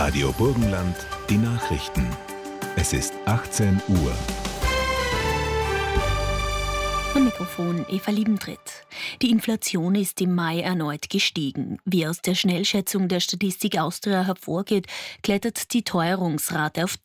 Radio Burgenland, die Nachrichten. Es ist 18 Uhr. Am Mikrofon Eva Liebentritt. Die Inflation ist im Mai erneut gestiegen. Wie aus der Schnellschätzung der Statistik Austria hervorgeht, klettert die Teuerungsrate auf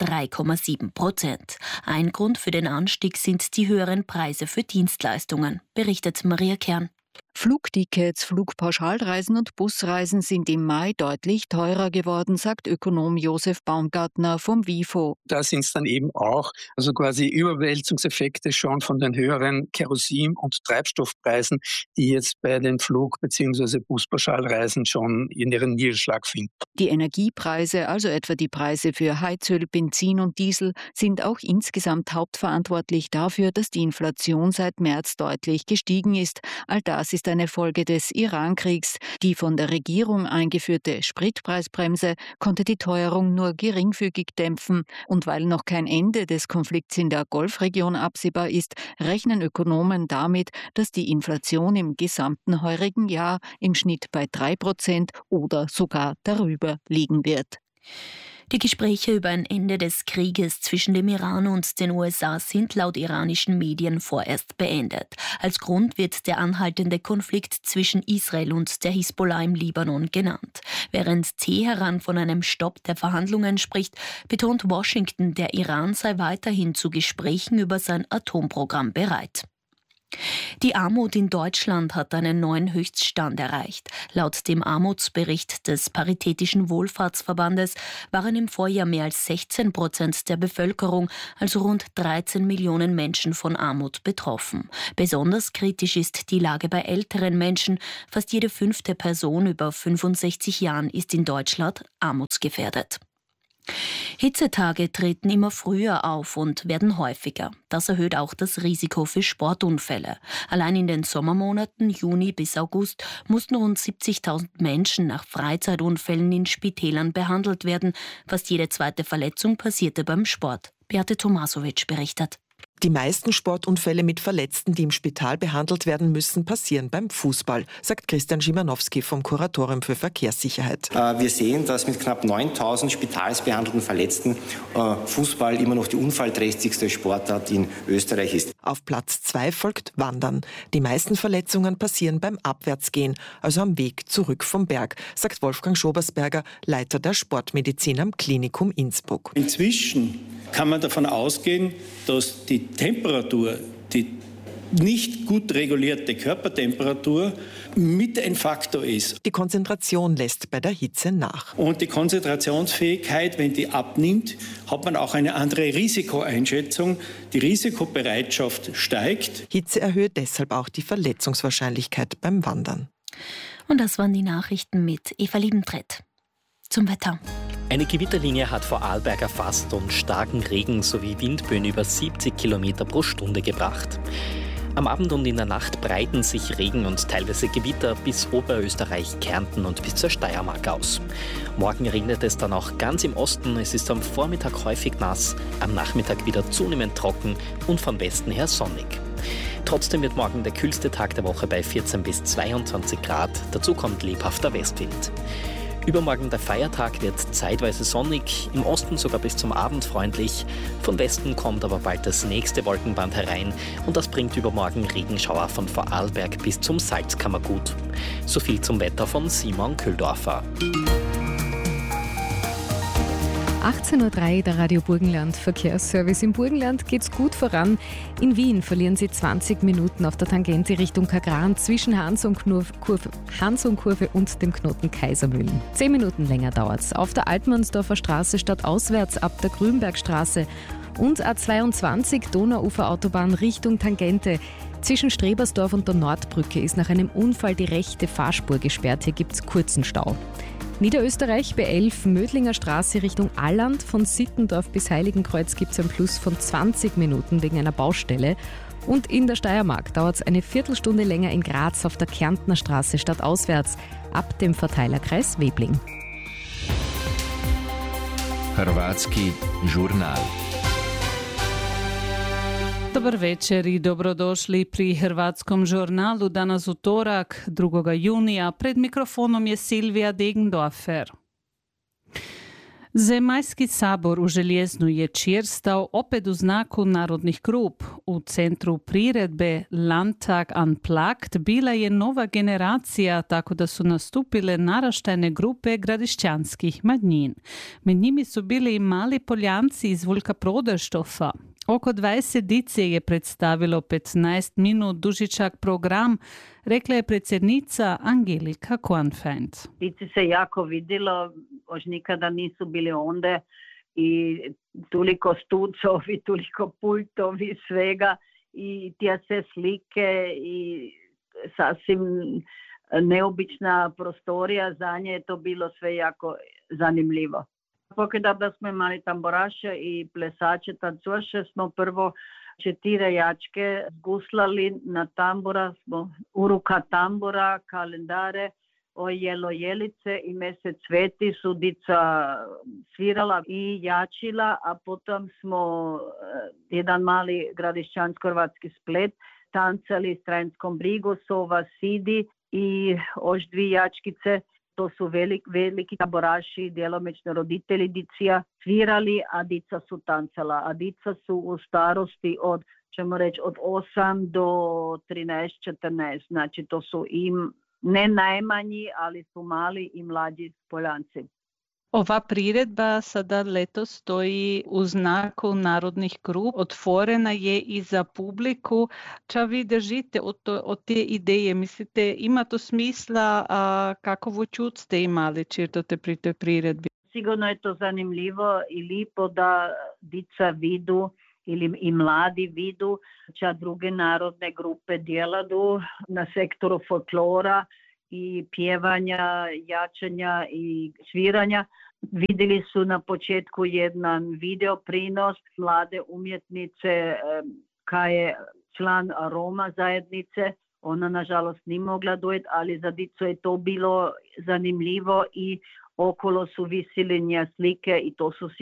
3,7%. Ein Grund für den Anstieg sind die höheren Preise für Dienstleistungen, berichtet Maria Kern. Flugtickets, Flugpauschalreisen und Busreisen sind im Mai deutlich teurer geworden, sagt Ökonom Josef Baumgartner vom WIFO. Da sind es dann eben auch quasi Überwälzungseffekte schon von den höheren Kerosin- und Treibstoffpreisen, die jetzt bei den Flug- bzw. Buspauschalreisen schon in ihren Niederschlag finden. Die Energiepreise, also etwa die Preise für Heizöl, Benzin und Diesel, sind auch insgesamt hauptverantwortlich dafür, dass die Inflation seit März deutlich gestiegen ist. All das ist eine Folge des Iran-Kriegs. Die von der Regierung eingeführte Spritpreisbremse konnte die Teuerung nur geringfügig dämpfen. Und weil noch kein Ende des Konflikts in der Golfregion absehbar ist, rechnen Ökonomen damit, dass die Inflation im gesamten heurigen Jahr im Schnitt bei 3% oder sogar darüber liegen wird. Die Gespräche über ein Ende des Krieges zwischen dem Iran und den USA sind laut iranischen Medien vorerst beendet. Als Grund wird der anhaltende Konflikt zwischen Israel und der Hisbollah im Libanon genannt. Während Teheran von einem Stopp der Verhandlungen spricht, betont Washington, der Iran sei weiterhin zu Gesprächen über sein Atomprogramm bereit. Die Armut in Deutschland hat einen neuen Höchststand erreicht. Laut dem Armutsbericht des Paritätischen Wohlfahrtsverbandes waren im Vorjahr mehr als 16% der Bevölkerung, also rund 13 Millionen Menschen, von Armut betroffen. Besonders kritisch ist die Lage bei älteren Menschen. Fast jede 5. Person über 65 Jahren ist in Deutschland armutsgefährdet. Hitzetage treten immer früher auf und werden häufiger. Das erhöht auch das Risiko für Sportunfälle. Allein in den Sommermonaten Juni bis August mussten rund 70.000 Menschen nach Freizeitunfällen in Spitälern behandelt werden. Fast jede zweite Verletzung passierte beim Sport. Beate Tomasovic berichtet. Die meisten Sportunfälle mit Verletzten, die im Spital behandelt werden müssen, passieren beim Fußball, sagt Christian Schimanowski vom Kuratorium für Verkehrssicherheit. Wir sehen, dass mit knapp 9.000 spitalsbehandelten Verletzten Fußball immer noch die unfallträchtigste Sportart in Österreich ist. Auf Platz 2 folgt Wandern. Die meisten Verletzungen passieren beim Abwärtsgehen, also am Weg zurück vom Berg, sagt Wolfgang Schobersberger, Leiter der Sportmedizin am Klinikum Innsbruck. Inzwischen kann man davon ausgehen, dass die Temperatur, die nicht gut regulierte Körpertemperatur, mit ein Faktor ist. Die Konzentration lässt bei der Hitze nach. Und die Konzentrationsfähigkeit, wenn die abnimmt, hat man auch eine andere Risikoeinschätzung. Die Risikobereitschaft steigt. Hitze erhöht deshalb auch die Verletzungswahrscheinlichkeit beim Wandern. Und das waren die Nachrichten mit Eva Liebentritt. Zum Wetter. Eine Gewitterlinie hat Vorarlberg erfasst und starken Regen sowie Windböen über 70 Kilometer pro Stunde gebracht. Am Abend und in der Nacht breiten sich Regen und teilweise Gewitter bis Oberösterreich, Kärnten und bis zur Steiermark aus. Morgen regnet es dann auch ganz im Osten. Es ist am Vormittag häufig nass, am Nachmittag wieder zunehmend trocken und von Westen her sonnig. Trotzdem wird morgen der kühlste Tag der Woche bei 14 bis 22 Grad. Dazu kommt lebhafter Westwind. Übermorgen der Feiertag wird zeitweise sonnig, im Osten sogar bis zum Abend freundlich. Von Westen kommt aber bald das nächste Wolkenband herein und das bringt übermorgen Regenschauer von Vorarlberg bis zum Salzkammergut. So viel zum Wetter von Simon Köhldorfer. 18.03 Uhr, der Radio Burgenland Verkehrsservice. Im Burgenland geht's gut voran. In Wien verlieren Sie 20 Minuten auf der Tangente Richtung Kagran zwischen Hans-und-Kurve und dem Knoten Kaisermühlen. 10 Minuten länger dauert's. Auf der Altmannsdorfer Straße stadtauswärts ab der Grünbergstraße und A22 Donauuferautobahn Richtung Tangente. Zwischen Strebersdorf und der Nordbrücke ist nach einem Unfall die rechte Fahrspur gesperrt. Hier gibt's kurzen Stau. Niederösterreich B11 Mödlinger Straße Richtung Alland. Von Sittendorf bis Heiligenkreuz gibt es ein Plus von 20 Minuten wegen einer Baustelle. Und in der Steiermark dauert es eine Viertelstunde länger in Graz auf der Kärntner Straße stadtauswärts ab dem Verteilerkreis Webling. Hrvatski žurnal. Dobar večer i dobrodošli pri Hrvatskom žurnalu. Danas utorak, 2. junija. Pred mikrofonom je Silvija Degendorfer. Zemaljski sabor u Željeznu je čirstao opet u znaku narodnih grup. U centru priredbe Landtag Unplugged bila je nova generacija, tako da su nastupile naraštajne grupe gradišćanskih manjin. Med njimi su bili i mali Poljanci iz Vulka Proderštofa. Oko 20 dice je predstavilo 15 minut dužičak program, rekla je predsjednica Angelika Kornfeld. Dici se jako vidjelo, još nikada nisu bili onda i toliko stucovi, toliko pultovi, svega i tija sve slike i sasvim neobična prostorija, za nje je to bilo sve jako zanimljivo. Pokaj da smo imali tamburaše i plesače, tancuše, smo prvo 4 jačke guslali na tambura, smo uruka tambura, kalendare, ojelo jelice i mesec sveti su dica svirala i jačila, a potom smo jedan mali gradišćansko-hrvatski splet tancali s Trajanskom brigu, Sova Sidi i još 2 jačkice. To su veliki tamburaši, djelomično roditelji dicija svirali, a dica su tancala. A dica su u starosti od 8 do 13-14. Znači to su im ne najmanji, ali su mali i mlađi Poljanci. Ova priredba sada letos stoji u znaku narodnih grup. Otvorena je i za publiku. Ča vi držite od te ideje? Mislite, ima to smisla? Kakovu čut ste imali čirtote pri toj priredbi? Sigurno je to zanimljivo i lipo da dica vidu ili i mladi vidu ča druge narodne grupe djeladu na sektoru folklora i pjevanja, jačanja i sviranja. Vidjeli su na početku jedan video prinos mlade umjetnice koja je član Roma zajednice. Ona nažalost nije mogla dojeti, ali za dicu je to bilo zanimljivo i okolo su visili nje slike i to su